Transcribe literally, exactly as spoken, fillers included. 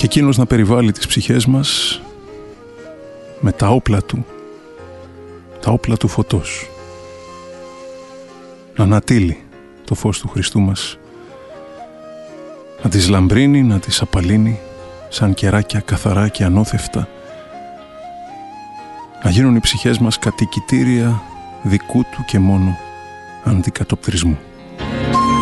εκείνος να περιβάλλει τις ψυχές μας με τα όπλα του, τα όπλα του φωτός, να ανατείλει το φως του Χριστού μας, να τις λαμπρύνει, να τις απαλύνει σαν κεράκια καθαρά και ανώθευτα, να γίνουν οι ψυχές μας κατοικητήρια δικού του και μόνο αντικατοπτρισμού.